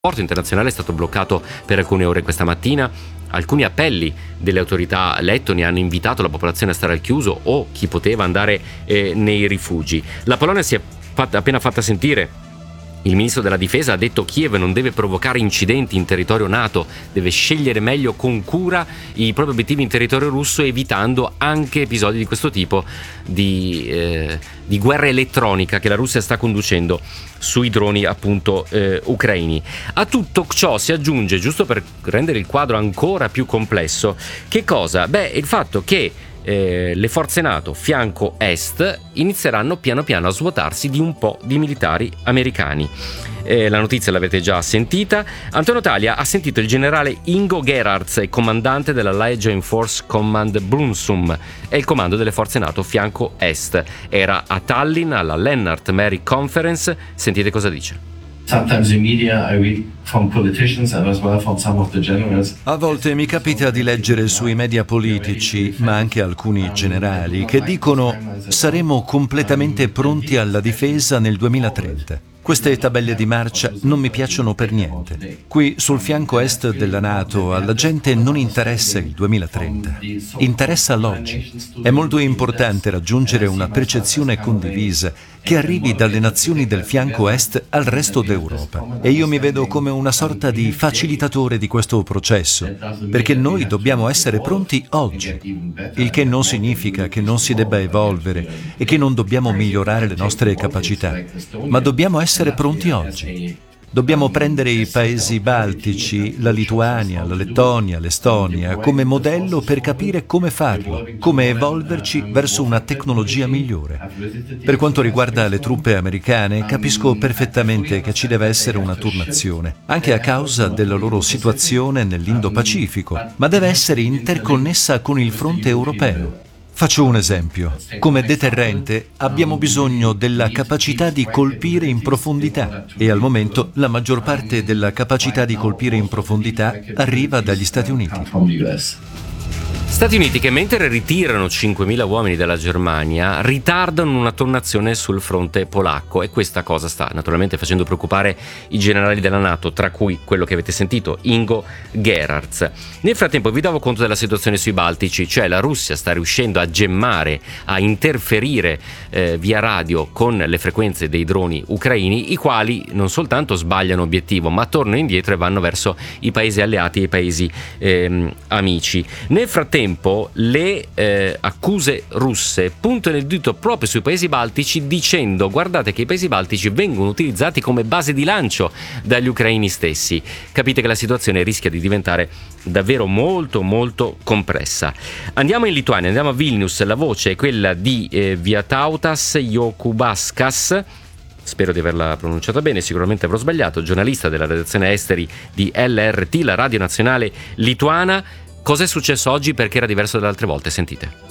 porto internazionale è stato bloccato per alcune ore questa mattina. Alcuni appelli delle autorità lettone hanno invitato la popolazione a stare al chiuso o chi poteva andare nei rifugi. La Polonia si è appena fatta sentire. Il ministro della difesa ha detto che Kiev non deve provocare incidenti in territorio NATO, deve scegliere meglio con cura i propri obiettivi in territorio russo, evitando anche episodi di questo tipo di guerra elettronica che la Russia sta conducendo sui droni appunto ucraini. A tutto ciò si aggiunge, giusto per rendere il quadro ancora più complesso, che cosa? Il fatto che le forze NATO fianco est inizieranno piano piano a svuotarsi di un po' di militari americani. La notizia l'avete già sentita. Antonio Talia ha sentito il generale Ingo Gerhards, comandante della Joint Force Command Brunsum, è il comando delle forze NATO fianco est. Era a Tallinn alla Lennart Meri Conference. Sentite cosa dice. Sometimes in media I read from politicians and as well from some of the generals. A volte mi capita di leggere sui media politici, ma anche alcuni generali, che dicono saremo completamente pronti alla difesa nel 2030. Queste tabelle di marcia non mi piacciono per niente. Qui sul fianco est della NATO alla gente non interessa il 2030, interessa l'oggi. È molto importante raggiungere una percezione condivisa che arrivi dalle nazioni del fianco est al resto d'Europa. E io mi vedo come una sorta di facilitatore di questo processo, perché noi dobbiamo essere pronti oggi, il che non significa che non si debba evolvere e che non dobbiamo migliorare le nostre capacità, ma dobbiamo essere pronti oggi. Dobbiamo prendere i paesi baltici, la Lituania, la Lettonia, l'Estonia, come modello per capire come farlo, come evolverci verso una tecnologia migliore. Per quanto riguarda le truppe americane, capisco perfettamente che ci deve essere una turnazione, anche a causa della loro situazione nell'Indo-Pacifico, ma deve essere interconnessa con il fronte europeo. Faccio un esempio. Come deterrente abbiamo bisogno della capacità di colpire in profondità e al momento la maggior parte della capacità di colpire in profondità arriva dagli Stati Uniti. Stati Uniti che mentre ritirano 5.000 uomini dalla Germania ritardano una tornazione sul fronte polacco, e questa cosa sta naturalmente facendo preoccupare i generali della NATO, tra cui quello che avete sentito, Ingo Gerhards. Nel frattempo vi davo conto della situazione sui Baltici, cioè la Russia sta riuscendo a gemmare, a interferire via radio con le frequenze dei droni ucraini, i quali non soltanto sbagliano obiettivo ma tornano indietro e vanno verso i paesi alleati e i paesi amici. Nel frattempo le accuse russe puntano il dito proprio sui paesi baltici, dicendo: guardate che i paesi baltici vengono utilizzati come base di lancio dagli ucraini stessi. Capite che la situazione rischia di diventare davvero molto molto complessa. Andiamo in Lituania, andiamo a Vilnius. La voce è quella di Vytautas Jokubaskas, spero di averla pronunciata bene, sicuramente avrò sbagliato, giornalista della redazione esteri di LRT, la radio nazionale lituana. Cos'è successo oggi? Perché era diverso dalle altre volte? Sentite.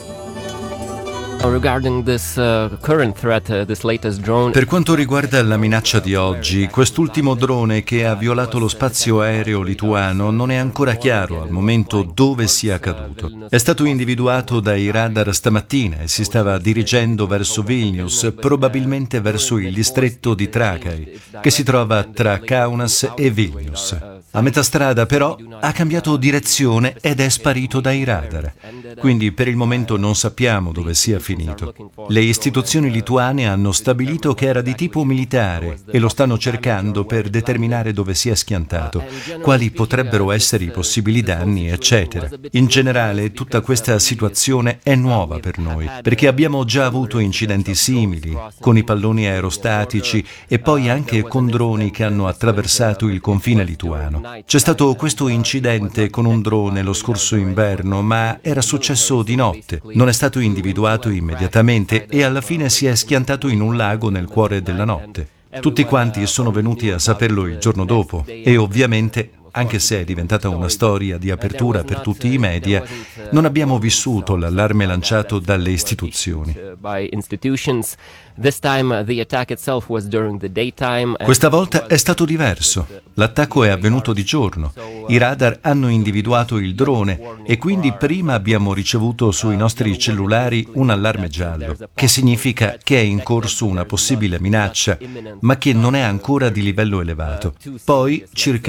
Per quanto riguarda la minaccia di oggi, quest'ultimo drone che ha violato lo spazio aereo lituano non è ancora chiaro al momento dove sia caduto. È stato individuato dai radar stamattina e si stava dirigendo verso Vilnius, probabilmente verso il distretto di Trakai, che si trova tra Kaunas e Vilnius. A metà strada però ha cambiato direzione ed è sparito dai radar. Quindi per il momento non sappiamo dove sia finito. Le istituzioni lituane hanno stabilito che era di tipo militare e lo stanno cercando per determinare dove sia schiantato, quali potrebbero essere i possibili danni, eccetera. In generale tutta questa situazione è nuova per noi, perché abbiamo già avuto incidenti simili con i palloni aerostatici e poi anche con droni che hanno attraversato il confine lituano. C'è stato questo incidente con un drone lo scorso inverno, ma era successo di notte, non è stato individuato immediatamente e alla fine si è schiantato in un lago nel cuore della notte. Tutti quanti sono venuti a saperlo il giorno dopo e ovviamente, anche se è diventata una storia di apertura per tutti i media, non abbiamo vissuto l'allarme lanciato dalle istituzioni. Questa volta è stato diverso. L'attacco è avvenuto di giorno. I radar hanno individuato il drone e quindi prima abbiamo ricevuto sui nostri cellulari un allarme giallo, che significa che è in corso una possibile minaccia, ma che non è ancora di livello elevato. Poi, circa